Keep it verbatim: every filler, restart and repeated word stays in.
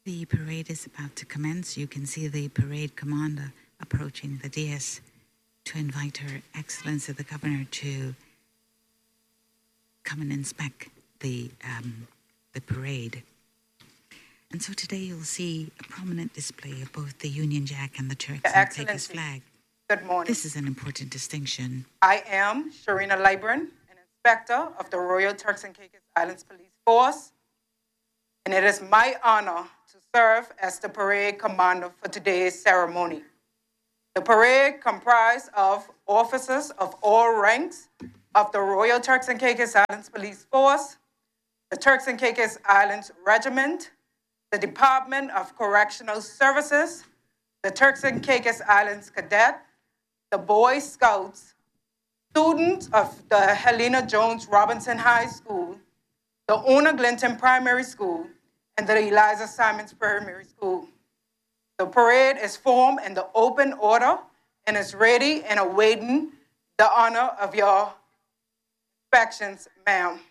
The parade is about to commence. You can see the parade commander approaching the dais to invite Her Excellency the Governor to come and inspect the um, the parade. And so today you'll see a prominent display of both the Union Jack and the Turks Your and Caicos Excellency, flag. good morning. This is an important distinction. I am Sharina Libran, an inspector of the Royal Turks and Caicos Islands Police Force, and it is my honor to serve as the parade commander for today's ceremony. The parade comprised of officers of all ranks of the Royal Turks and Caicos Islands Police Force, the Turks and Caicos Islands Regiment, the Department of Correctional Services, the Turks and Caicos Islands Cadet, the Boy Scouts, students of the Helena Jones Robinson High School, the Una Glinton Primary School, and the Eliza Simons Primary School. The parade is formed in the open order and is ready and awaiting the honor of your inspections, ma'am.